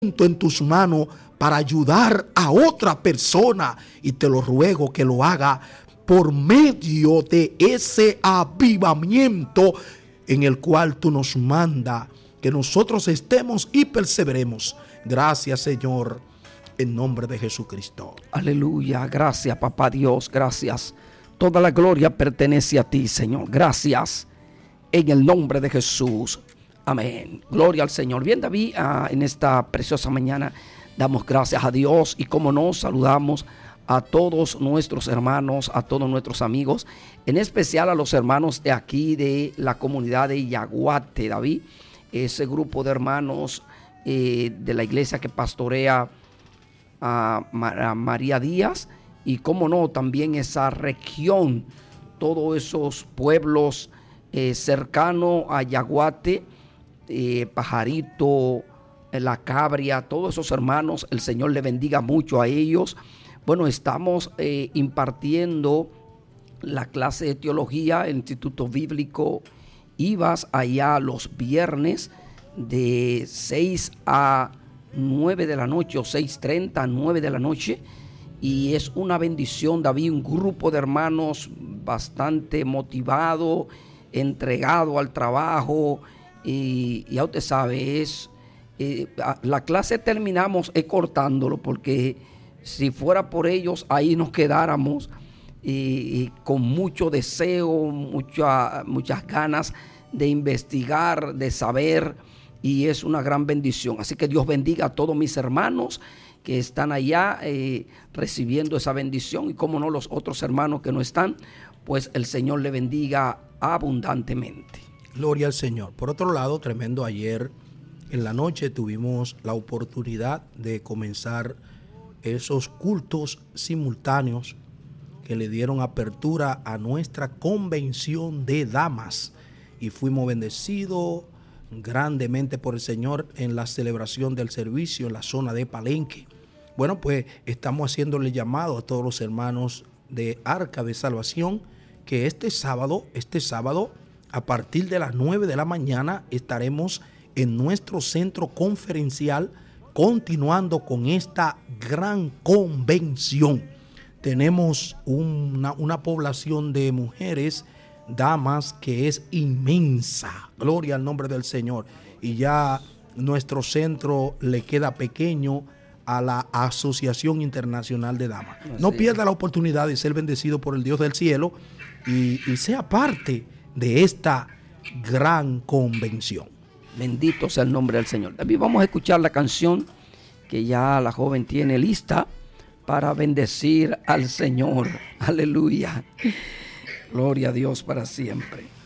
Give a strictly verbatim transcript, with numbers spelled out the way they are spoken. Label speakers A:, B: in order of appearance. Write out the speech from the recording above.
A: en tus manos para ayudar a otra persona, y te lo ruego que lo haga por medio de ese avivamiento en el cual tú nos mandas que nosotros estemos y perseveremos. Gracias, Señor, en nombre de Jesucristo.
B: Aleluya, gracias, papá Dios, gracias. Toda la gloria pertenece a ti, Señor. Gracias en el nombre de Jesús. Amén. Gloria al Señor. Bien, David, uh, en esta preciosa mañana damos gracias a Dios y como no, saludamos a todos nuestros hermanos, a todos nuestros amigos, en especial a los hermanos de aquí de la comunidad de Yaguate, David, ese grupo de hermanos eh, de la iglesia que pastorea a, a María Díaz, y como no, también esa región, todos esos pueblos eh, cercanos a Yaguate, Eh, Pajarito, La Cabria, todos esos hermanos, el Señor le bendiga mucho a ellos. Bueno, estamos eh, impartiendo la clase de teología en el Instituto Bíblico I V A S allá los viernes de seis a nueve de la noche, o seis treinta a nueve de la noche, y es una bendición, David, un grupo de hermanos bastante motivado, entregado al trabajo. Y ya usted sabe, es eh, la clase terminamos eh, cortándolo, porque si fuera por ellos ahí nos quedáramos y, y con mucho deseo, mucha, muchas ganas de investigar, de saber, y es una gran bendición. Así que Dios bendiga a todos mis hermanos que están allá eh, recibiendo esa bendición, y como no, los otros hermanos que no están, pues el Señor le bendiga abundantemente.
A: Gloria al Señor. Por otro lado, tremendo, ayer en la noche tuvimos la oportunidad de comenzar esos cultos simultáneos que le dieron apertura a nuestra convención de damas, y fuimos bendecidos grandemente por el Señor en la celebración del servicio en la zona de Palenque. Bueno, pues estamos haciéndole llamado a todos los hermanos de Arca de Salvación que este sábado, este sábado a partir de las nueve de la mañana estaremos en nuestro centro conferencial continuando con esta gran convención. Tenemos una, una población de mujeres, damas, que es inmensa. Gloria al nombre del Señor. Y ya nuestro centro le queda pequeño a la Asociación Internacional de Damas. No pierda la oportunidad de ser bendecido por el Dios del cielo y, y sea parte de esta gran convención.
B: Bendito sea el nombre del Señor. David, vamos a escuchar la canción que ya la joven tiene lista para bendecir al Señor. Aleluya. Gloria a Dios para siempre.